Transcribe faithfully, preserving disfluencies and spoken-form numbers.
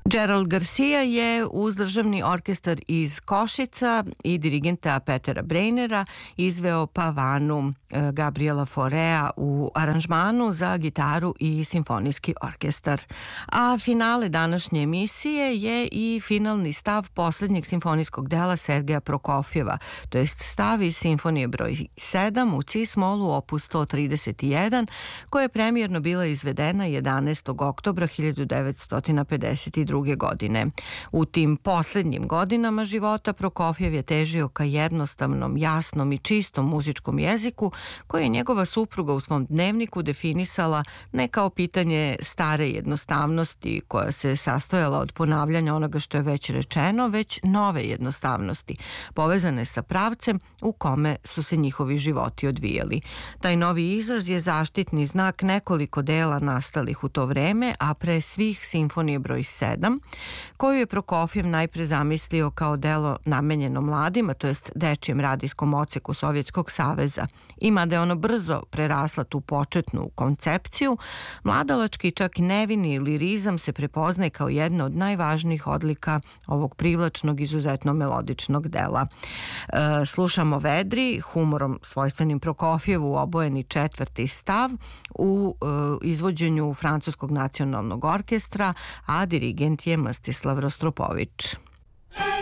Gerald Garcia je uz državni orkestar iz Košica i dirigenta Petera Brejnera izveo Pavanu Gabriela Faurea u aranžmanu za gitaru i simfonijski orkestar. A finale današnje emisije je i finalni stav poslednjeg simfonijskog dela Sergeja Prokofjeva, to jest stav iz simfonije broj sedam u cis-molu opus sto trideset jedan, koja je premijerno bila izvedena jedanaestog oktobra hiljadu devetsto pedeset druge. godine. U tim poslednjim godinama života Prokofjev je težio ka jednostavnom, jasnom i čistom muzičkom jeziku koje je njegova supruga u svom dnevniku definisala ne kao pitanje stare jednostavnosti koja se sastojala od ponavljanja onoga što je već rečeno, već nove jednostavnosti, povezane sa pravcem u kome su se njihovi životi odvijali. Taj novi izraz je zaštitni znak nekoliko dela nastalih u to vreme, a pre svih simfonije broj sedam, koju je Prokofjev najpre zamislio kao delo namenjeno mladima, to jest dečijem radijskom odseku Sovjetskog saveza. Ima da je ono brzo prerasla tu početnu koncepciju, mladalački i čak nevini lirizam se prepoznaje kao jedna od najvažnijih odlika ovog privlačnog, izuzetno melodičnog dela. E, slušamo vedri, humorom svojstvenim Prokofjevu obojeni četvrti stav u e, izvođenju Francuskog nacionalnog orkestra, a dirigent je Mstislav Rostropović.